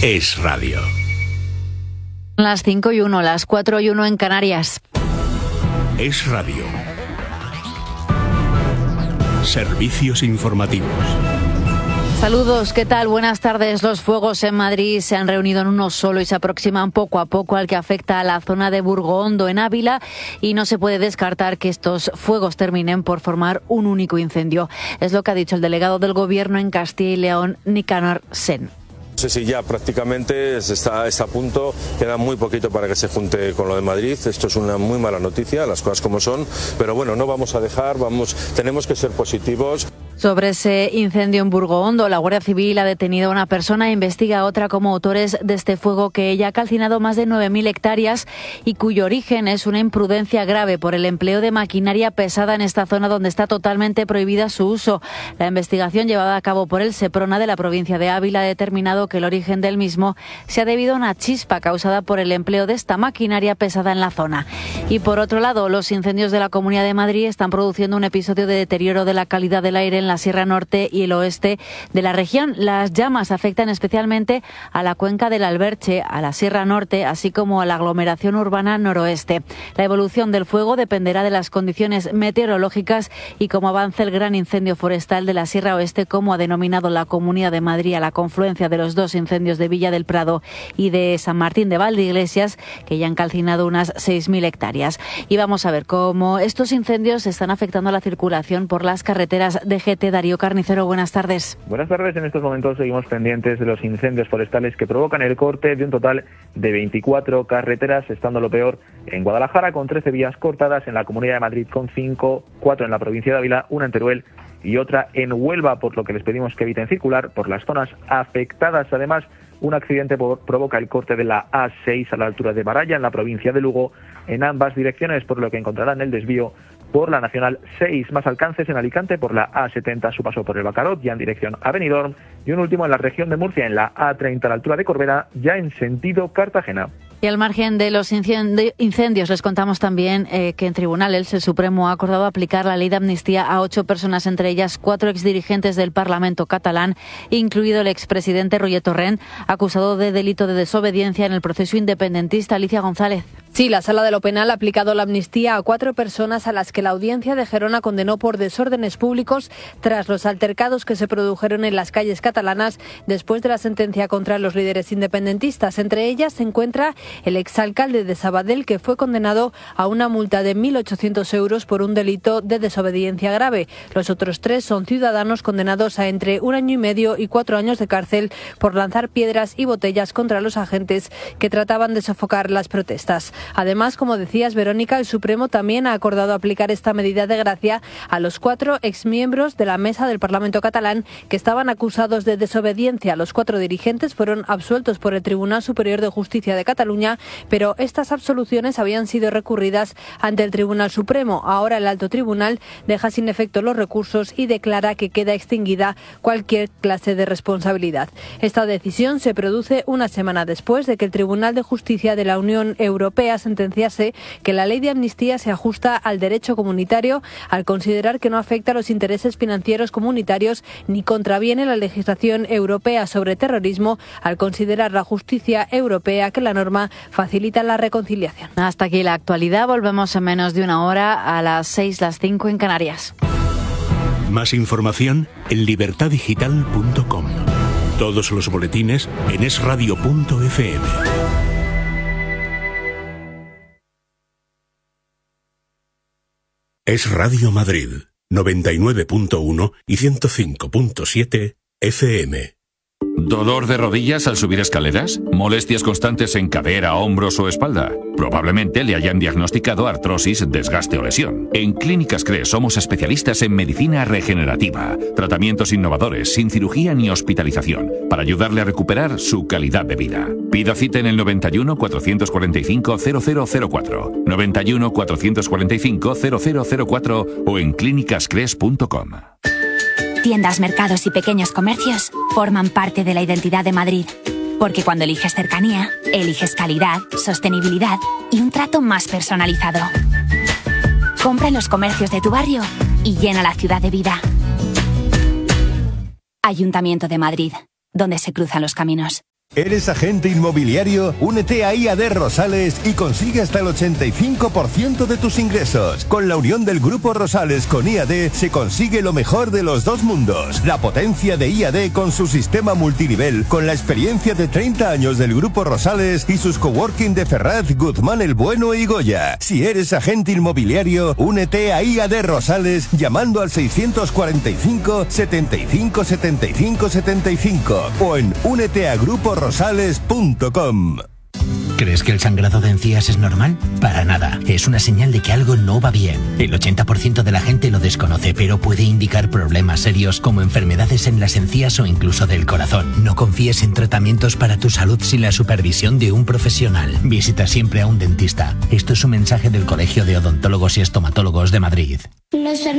Es Radio. Las 5:01, las 4:01 en Canarias. Es Radio. Servicios informativos. Saludos, ¿qué tal? Buenas tardes. Los fuegos en Madrid se han reunido en uno solo y se aproximan poco a poco al que afecta a la zona de Burgondo, en Ávila, y no se puede descartar que estos fuegos terminen por formar un único incendio. Es lo que ha dicho el delegado del Gobierno en Castilla y León, Nicanor Sen. No sé si ya prácticamente está a punto, queda muy poquito para que se junte con lo de Madrid. Esto es una muy mala noticia, las cosas como son, pero bueno, no vamos a dejar, tenemos que ser positivos. Sobre ese incendio en Burgondo, la Guardia Civil ha detenido a una persona e investiga a otra como autores de este fuego que ya ha calcinado más de 9.000 hectáreas y cuyo origen es una imprudencia grave por el empleo de maquinaria pesada en esta zona donde está totalmente prohibida su uso. La investigación llevada a cabo por el Seprona de la provincia de Ávila ha determinado que el origen del mismo se ha debido a una chispa causada por el empleo de esta maquinaria pesada en la zona. Y por otro lado, los incendios de la Comunidad de Madrid están produciendo un episodio de deterioro de la calidad del aire en la Sierra Norte y el oeste de la región. Las llamas afectan especialmente a la cuenca del Alberche, a la Sierra Norte, así como a la aglomeración urbana noroeste. La evolución del fuego dependerá de las condiciones meteorológicas y cómo avance el gran incendio forestal de la Sierra Oeste, como ha denominado la Comunidad de Madrid a la confluencia de los dos incendios de Villa del Prado y de San Martín de Valdeiglesias, que ya han calcinado unas 6.000 hectáreas. Y vamos a ver cómo estos incendios están afectando a la circulación por las carreteras de GT. Darío Carnicero, buenas tardes. Buenas tardes. En estos momentos seguimos pendientes de los incendios forestales que provocan el corte de un total de 24 carreteras, estando lo peor en Guadalajara, con 13 vías cortadas, en la Comunidad de Madrid con 5, 4 en la provincia de Ávila, una en Teruel y otra en Huelva, por lo que les pedimos que eviten circular por las zonas afectadas. Además, un accidente provoca el corte de la A6 a la altura de Baralla, en la provincia de Lugo, en ambas direcciones, por lo que encontrarán el desvío por la Nacional 6, más alcances en Alicante por la A70 a su paso por el Bacarot, ya en dirección a Benidorm, y un último en la región de Murcia, en la A30 a la altura de Corbera, ya en sentido Cartagena. Y al margen de los incendios, les contamos también que en tribunales el Supremo ha acordado aplicar la ley de amnistía a 8 personas, entre ellas 4 exdirigentes del Parlamento catalán, incluido el expresidente Roger Torrent, acusado de delito de desobediencia en el proceso independentista. Alicia González. Sí, la Sala de lo Penal ha aplicado la amnistía a 4 personas a las que la Audiencia de Gerona condenó por desórdenes públicos tras los altercados que se produjeron en las calles catalanas después de la sentencia contra los líderes independentistas. Entre ellas se encuentra el exalcalde de Sabadell, que fue condenado a una multa de 1.800 euros por un delito de desobediencia grave. Los otros 3 son ciudadanos condenados a entre 1 año y medio y 4 años de cárcel por lanzar piedras y botellas contra los agentes que trataban de sofocar las protestas. Además, como decías, Verónica, el Supremo también ha acordado aplicar esta medida de gracia a los 4 exmiembros de la mesa del Parlamento catalán que estaban acusados de desobediencia. Los 4 dirigentes fueron absueltos por el Tribunal Superior de Justicia de Cataluña, pero estas absoluciones habían sido recurridas ante el Tribunal Supremo. Ahora el Alto Tribunal deja sin efecto los recursos y declara que queda extinguida cualquier clase de responsabilidad. Esta decisión se produce una semana después de que el Tribunal de Justicia de la Unión Europea sentenciase que la ley de amnistía se ajusta al derecho comunitario al considerar que no afecta a los intereses financieros comunitarios ni contraviene la legislación europea sobre terrorismo, al considerar la justicia europea que la norma facilita la reconciliación. Hasta aquí la actualidad. Volvemos en menos de una hora a las 6, las 5 en Canarias. Más información en libertadigital.com. Todos los boletines en esradio.fm. Es Radio Madrid, 99.1 y 105.7 FM. ¿Dolor de rodillas al subir escaleras? ¿Molestias constantes en cadera, hombros o espalda? Probablemente le hayan diagnosticado artrosis, desgaste o lesión. En Clínicas CRES somos especialistas en medicina regenerativa, tratamientos innovadores, sin cirugía ni hospitalización, para ayudarle a recuperar su calidad de vida. Pida cita en el 91 445 0004, 91 445 0004 o en clínicascres.com. Tiendas, mercados y pequeños comercios forman parte de la identidad de Madrid. Porque cuando eliges cercanía, eliges calidad, sostenibilidad y un trato más personalizado. Compra en los comercios de tu barrio y llena la ciudad de vida. Ayuntamiento de Madrid, donde se cruzan los caminos. ¿Eres agente inmobiliario? Únete a IAD Rosales y consigue hasta el 85% de tus ingresos. Con la unión del Grupo Rosales con IAD se consigue lo mejor de los dos mundos. La potencia de IAD con su sistema multinivel, con la experiencia de 30 años del Grupo Rosales y sus coworking de Ferraz, Guzmán el Bueno y Goya. Si eres agente inmobiliario, únete a IAD Rosales llamando al 645 75 75 75 o en úneteagruporosales.com. ¿Crees que el sangrado de encías es normal? Para nada, es una señal de que algo no va bien. El 80% de la gente lo desconoce, pero puede indicar problemas serios como enfermedades en las encías o incluso del corazón. No confíes en tratamientos para tu salud sin la supervisión de un profesional. Visita siempre a un dentista. Esto es un mensaje del Colegio de Odontólogos y Estomatólogos de Madrid. Los